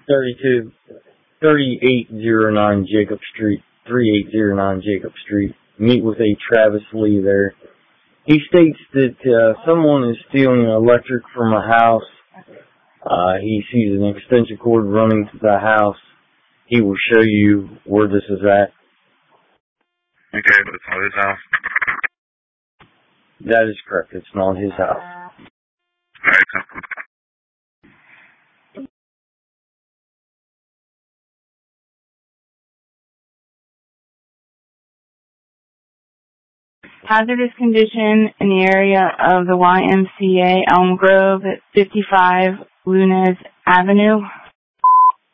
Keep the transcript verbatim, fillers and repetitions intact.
thirty-two, thirty-eight oh nine Jacob Street, thirty-eight oh nine Jacob Street. Meet with a Travis Lee there. He states that uh, someone is stealing electric from a house. Uh, he sees an extension cord running to the house. He will show you where this is at. Okay, but it's not his house. That is correct. It's not his house. Alright, so. Hazardous condition in the area of the Y M C A Elm Grove at fifty-five Lunez Avenue.